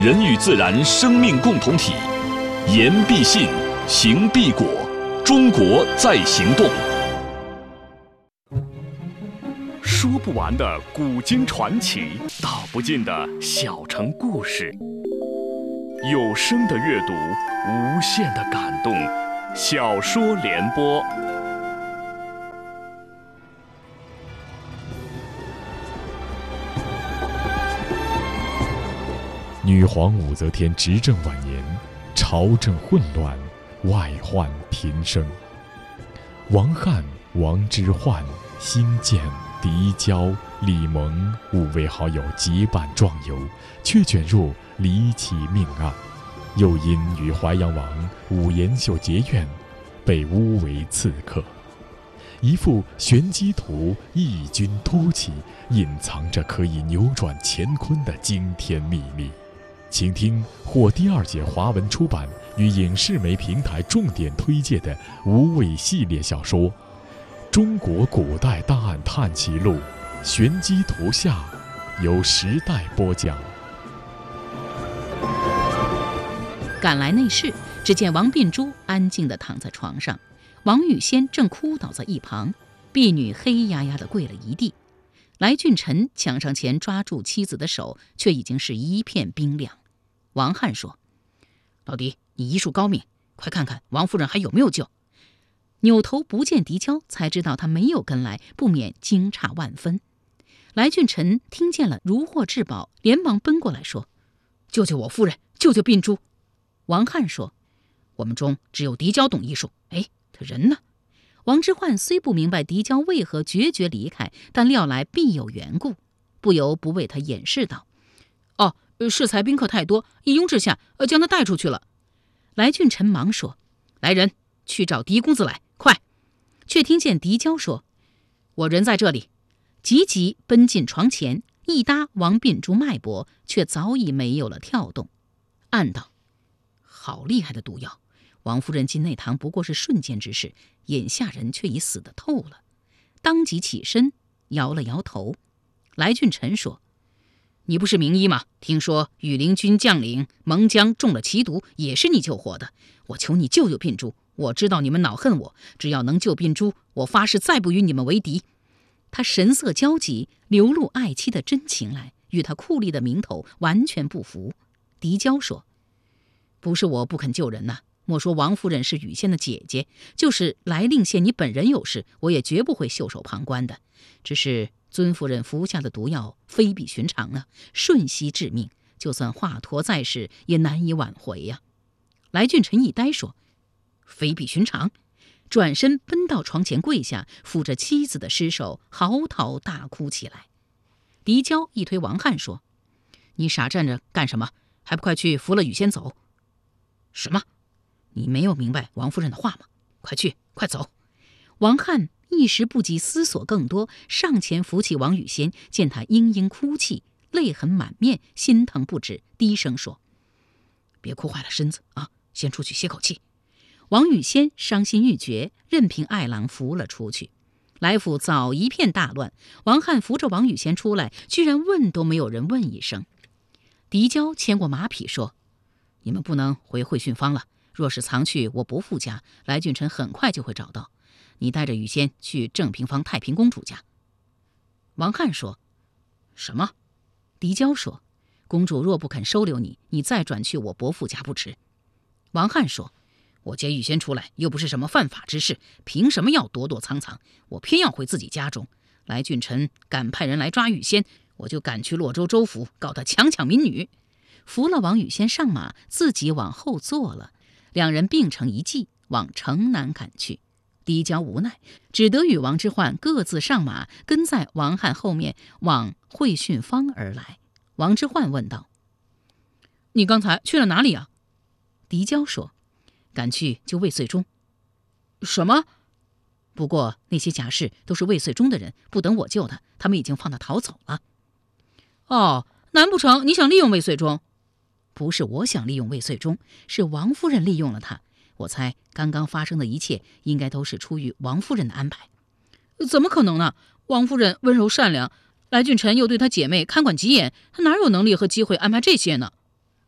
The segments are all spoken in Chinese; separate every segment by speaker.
Speaker 1: 人与自然生命共同体，言必信，行必果，中国在行动。说不完的古今传奇，道不尽的小城故事。有声的阅读，无限的感动。小说联播。
Speaker 2: 女皇武则天执政晚年，朝政混乱，外患频生。王翰、王之涣、辛渐、狄娇、李蒙5位好友结伴壮游，却卷入离奇命案，又因与淮阳王武延秀结怨，被诬为刺客。一幅玄机图异军突起，隐藏着可以扭转乾坤的惊天秘密。请听获第2届华文出版与影视媒平台重点推介的无畏系列小说《中国古代大案探奇录》玄机图下，由时代播讲。
Speaker 3: 赶来内室，只见王秉珠安静地躺在床上，王语仙正哭倒在一旁，婢女黑压压地跪了一地。来俊臣抢上前抓住妻子的手，却已经是一片冰凉。王翰说：“老狄，你医术高明，快看看王夫人还有没有救。”扭头不见狄娇，才知道她没有跟来，不免惊诧万分。来俊臣听见了如获至宝，连忙奔过来说：“救救我夫人，救救秉珠。”王翰说：“我们中只有狄娇懂医术，哎，他人呢？”王之涣虽不明白狄娇为何决绝离开，但料来必有缘故，不由不为他掩饰道：“哦，适才宾客太多，一拥之下，将他带出去了。”来俊臣忙说：“来人，去找狄公子来，快！”却听见狄娇说：“我人在这里。”急急奔进床前，一搭王秉珠脉搏，却早已没有了跳动，暗道：“好厉害的毒药！王夫人进内堂不过是瞬间之事，眼下人却已死得透了。”当即起身摇了摇头。来俊臣说：“你不是名医吗？听说羽林军将领蒙江中了奇毒，也是你救活的。我求你救救秉珠，我知道你们恼恨我，只要能救秉珠，我发誓再不与你们为敌。”他神色焦急，流露爱妻的真情来，与他酷吏的名头完全不符。狄娇说：“不是我不肯救人呐，莫说王夫人是羽仙的姐姐，就是来令县你本人有事，我也绝不会袖手旁观的。只是尊夫人服下的毒药非比寻常啊，瞬息致命，就算华佗在世也难以挽回呀。”来俊臣一呆说：“非比寻常？”转身奔到床前跪下，抚着妻子的尸首，嚎啕大哭起来。狄娇一推王翰说：“你傻站着干什么？还不快去扶了羽仙走？”“什么？你没有明白王夫人的话吗？快去，快走！”王翰一时不及思索更多，上前扶起王语仙，见他嘤嘤哭泣，泪痕满面，心疼不止，低声说：“别哭坏了身子啊，先出去歇口气。”王语仙伤心欲绝，任凭爱郎扶了出去。来府早一片大乱，王翰扶着王语仙出来，居然问都没有人问一声。狄娇牵过马匹说：“你们不能回会训坊了，若是藏去我伯父家，来俊臣很快就会找到。你带着语仙去正平坊太平公主家。”王翰说：“什么？”狄娇说：“公主若不肯收留你，你再转去我伯父家不迟。”王翰说：“我接羽仙出来又不是什么犯法之事，凭什么要躲躲藏藏？我偏要回自己家中。来俊臣敢派人来抓羽仙，我就赶去洛州州府告他强抢民女。”扶了王语仙上马，自己往后坐了。两人并成一骑，往城南赶去。狄娇无奈，只得与王之涣各自上马，跟在王翰后面往会训坊而来。王之涣问道：“你刚才去了哪里啊？”狄娇说：“赶去救魏岁忠。”“什么？”“不过那些甲士都是魏岁忠的人，不等我救他，他们已经放他逃走了。”“哦，难不成你想利用魏岁忠？”“不是我想利用魏岁忠，是王夫人利用了他。我猜刚刚发生的一切应该都是出于王夫人的安排。”“怎么可能呢？王夫人温柔善良，来俊臣又对她姐妹看管极严，她哪有能力和机会安排这些呢？”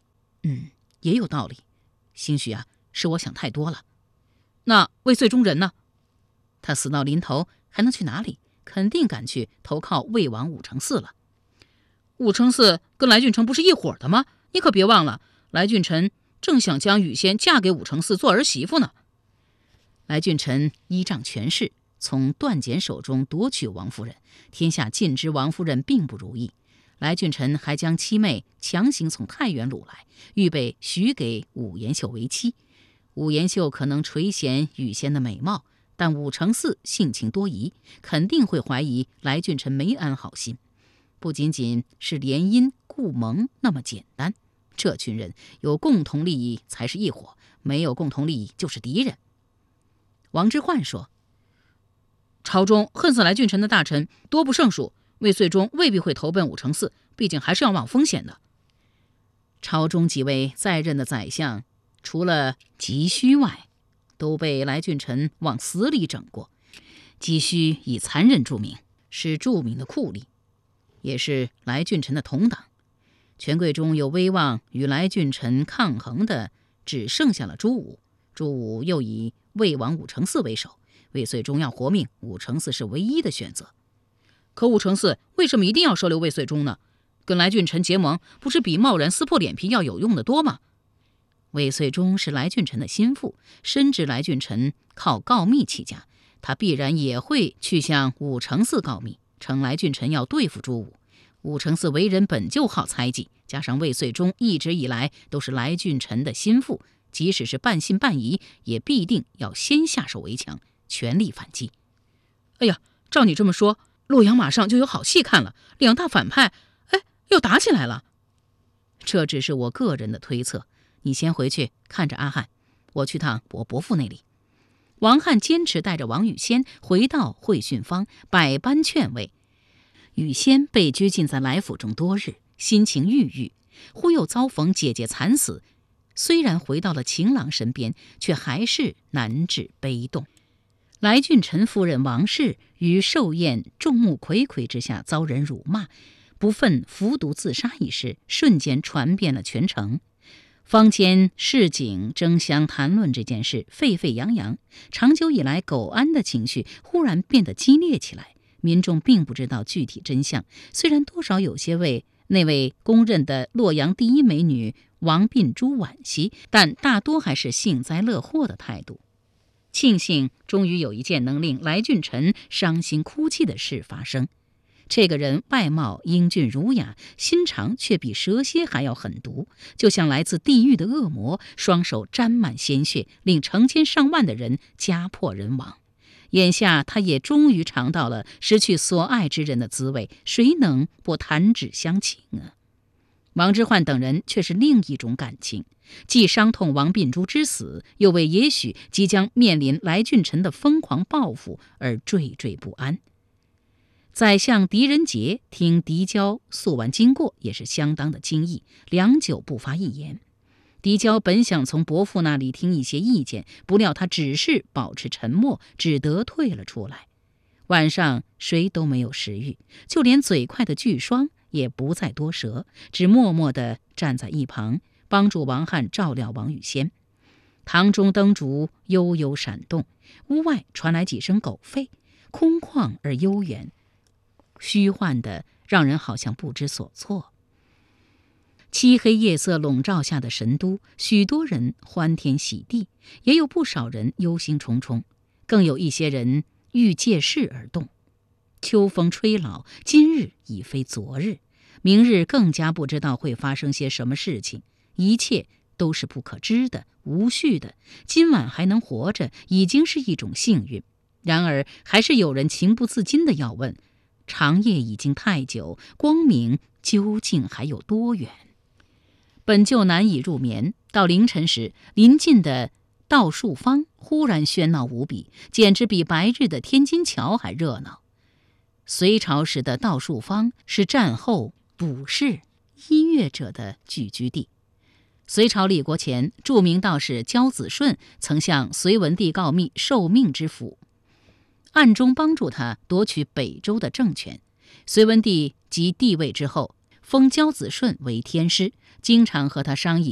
Speaker 3: 也有道理，兴许是我想太多了。那魏燧中人呢？他死到临头还能去哪里？肯定赶去投靠魏王武承嗣了。武承嗣跟来俊臣不是一伙的吗？你可别忘了，来俊臣正想将雨仙嫁给武承嗣做儿媳妇呢。来俊臣依仗权势，从段简手中夺取王夫人，天下尽知王夫人并不如意。来俊臣还将妻妹强行从太原掳来，预备许给武延秀为妻。武延秀可能垂涎雨仙的美貌，但武承嗣性情多疑，肯定会怀疑来俊臣没安好心。不仅仅是联姻固盟那么简单，这群人有共同利益才是一伙，没有共同利益就是敌人。王之涣说，朝中恨死来俊臣的大臣多不胜数，魏燧中未必会投奔武承嗣，毕竟还是要冒风险的。朝中几位在任的宰相，除了急需外，都被来俊臣往死里整过。急需以残忍著名，是著名的酷吏，也是来俊臣的同党。权贵中有威望与来俊臣抗衡的，只剩下了朱武。朱武又以魏王武承嗣为首，魏燧中要活命，武承嗣是唯一的选择。可武承嗣为什么一定要收留魏燧中呢？跟来俊臣结盟，不是比贸然撕破脸皮要有用的多吗？魏燧中是来俊臣的心腹，深知来俊臣靠告密起家，他必然也会去向武承嗣告密，称来俊臣要对付朱武。武承嗣为人本就好猜忌，加上魏燧中一直以来都是来俊臣的心腹，即使是半信半疑，也必定要先下手为强，全力反击。哎呀，照你这么说，洛阳马上就有好戏看了，两大反派要打起来了。这只是我个人的推测，你先回去看着阿汉，我去趟我伯父那里。王翰坚持带着王语仙回到会训坊，百般劝慰。语仙被拘禁在来府中多日，心情郁郁，忽又遭逢姐姐惨死，虽然回到了情郎身边，却还是难止悲动。来俊臣夫人王氏于寿宴众目睽睽之下遭人辱骂，不忿服毒自杀一事瞬间传遍了全城。坊间市井争相谈论这件事，沸沸扬扬。长久以来苟安的情绪忽然变得激烈起来。民众并不知道具体真相，虽然多少有些为那位公认的洛阳第一美女王鬓珠惋惜，但大多还是幸灾乐祸的态度。庆幸终于有一件能令来俊臣伤心哭泣的事发生。这个人外貌英俊儒雅，心肠却比蛇蝎还要狠毒，就像来自地狱的恶魔，双手沾满鲜血，令成千上万的人家破人亡。眼下他也终于尝到了失去所爱之人的滋味，谁能不弹指相情啊？王之涣等人却是另一种感情，既伤痛王鬓珠之死，又为也许即将面临来俊臣的疯狂报复而惴惴不安。宰相狄仁杰听狄娇诉完经过，也是相当的惊异，良久不发一言。狄娇本想从伯父那里听一些意见，不料他只是保持沉默，只得退了出来。晚上谁都没有食欲，就连嘴快的巨霜也不再多舌，只默默地站在一旁，帮助王翰照料王语仙。堂中灯烛悠悠闪动，屋外传来几声狗吠，空旷而悠远，虚幻的让人好像不知所措。漆黑夜色笼罩下的神都，许多人欢天喜地，也有不少人忧心忡忡，更有一些人欲借势而动。秋风吹老，今日已非昨日，明日更加不知道会发生些什么事情，一切都是不可知的、无序的。今晚还能活着，已经是一种幸运。然而，还是有人情不自禁地要问：长夜已经太久，光明究竟还有多远？本就难以入眠，到凌晨时，临近的道树坊忽然喧闹无比，简直比白日的天津桥还热闹。隋朝时的道树坊是战后卜士、医乐者的聚居地。隋朝立国前，著名道士焦子顺曾向隋文帝告密受命之福，暗中帮助他夺取北周的政权。隋文帝即帝位之后，封焦子顺为天师，经常和他商议